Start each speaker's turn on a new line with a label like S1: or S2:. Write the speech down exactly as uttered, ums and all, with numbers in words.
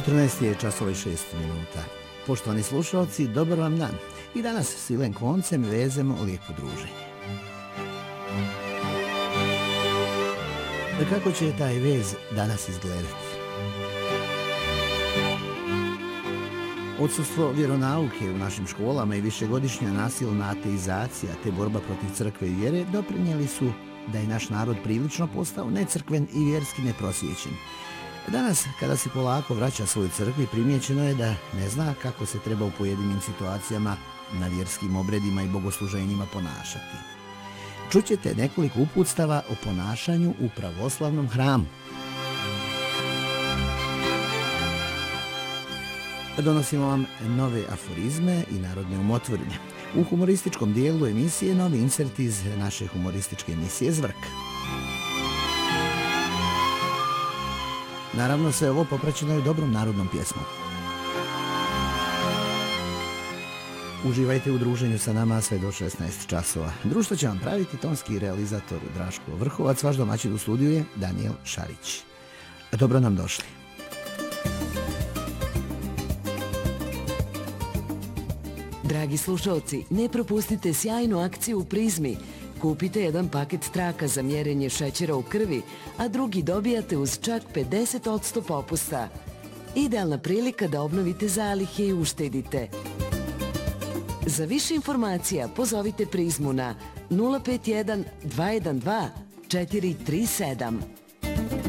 S1: četrnaest je časova i šest minuta. Poštovani slušalci, dobar vam dan. I danas s Ilen koncem vezemo lijepo druženje. Kako će taj vez danas izgledati? Odsustvo vjeronauke u našim školama i višegodišnja nasilna ateizacija te borba protiv crkve i vjere doprinijeli su da je naš narod prilično postao necrkven i vjerski neprosvjećen. Danas, kada se polako vraća svoj crkvi, primijećeno je da ne zna kako se treba u pojedinim situacijama na vjerskim obredima i bogosluženjima ponašati. Čućete nekoliko uputstava o ponašanju u pravoslavnom hramu. Donosimo vam nove aforizme i narodne umotvorine. U humorističkom dijelu emisije novi insert iz naše humorističke emisije Zvrk. Naravno, sve ovo popraćeno je dobrom narodnom pjesmom. Uživajte u druženju sa nama sve do šesnaest časova. Društvo će vam praviti tonski realizator Draško Vrhovac, vaš domaćin u studiju je Daniel Šarić. Dobro nam došli.
S2: Dragi slušalci, ne propustite sjajnu akciju u Prizmi. Kupite jedan paket traka za mjerenje šećera u krvi, a drugi dobijate uz čak pedeset posto popusta. Idealna prilika da obnovite zalihe i uštedite. Za više informacija pozovite Prizmu na nula pet jedan dva jedan dva četiri tri sedam.